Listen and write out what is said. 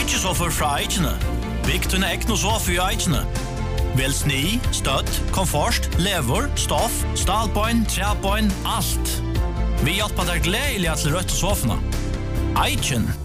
Bygge sofa fra Eichene. Bygg til en ekne sofa i Eichene. Vel sni, støtt, komfort, lever, stoff, stalbøyn, trebøyn, alt. Vi hjelper deg gledelig til rødt sofene. Eichen.